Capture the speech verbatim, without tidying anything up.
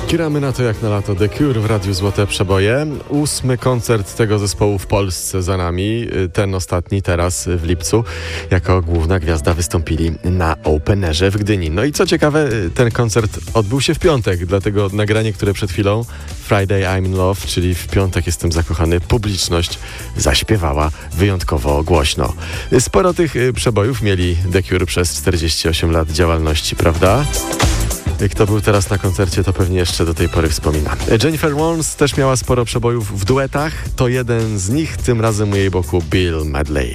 Gramy na to jak na lato. The Cure w Radiu Złote Przeboje. Ósmy koncert tego zespołu w Polsce za nami. Ten ostatni teraz w lipcu. Jako główna gwiazda wystąpili na Openerze w Gdyni. No i co ciekawe, ten koncert odbył się w piątek, dlatego nagranie, które przed chwilą Friday I'm in Love, czyli w piątek jestem zakochany, publiczność zaśpiewała wyjątkowo głośno. Sporo tych przebojów mieli The Cure przez czterdzieści osiem lat działalności, prawda? Kto był teraz na koncercie, to pewnie jeszcze do tej pory wspomina. Jennifer Warnes też miała sporo przebojów w duetach. To jeden z nich, tym razem u jej boku Bill Medley.